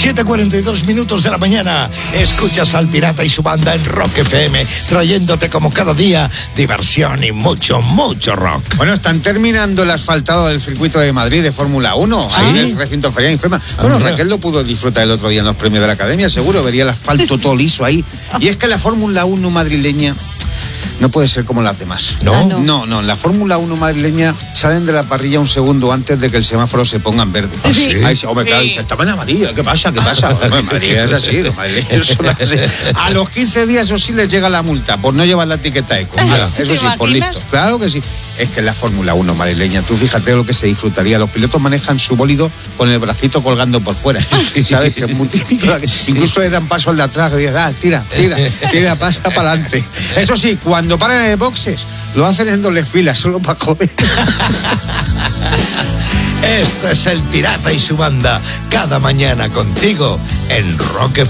7:42 de la mañana. Escuchas al Pirata y su banda en Rock FM, trayéndote como cada día diversión y mucho, mucho rock. Bueno, están terminando el asfaltado del circuito de Madrid de Fórmula 1, ahí en el recinto ferial Infema. Bueno, Raquel lo pudo disfrutar el otro día en los premios de la Academia, seguro, vería el asfalto todo liso ahí. Y es que la Fórmula 1 madrileña no puede ser como las demás. No, la Fórmula 1 madrileña salen de la parrilla un segundo antes de que el semáforo se ponga en verde. ¿Sí? Ahí, hombre, claro, dice, estaba en amarillo, ¿qué pasa? Bueno, Madrid es así, los madrileños son así. A los 15 días, eso sí, les llega la multa por no llevar la etiqueta eco. Eso sí, por listo. Claro que sí. Es que la Fórmula 1 madrileña, tú fíjate lo que se disfrutaría. Los pilotos manejan su bólido con el bracito colgando por fuera. ¿Sabes? Que es muy típico. Incluso le dan paso al de atrás, que dice, tira, pasa para adelante. Eso sí, cuando paran en el boxes, lo hacen en doble fila, solo para comer. Esto es el Pirata y su banda, cada mañana contigo en Rock FM.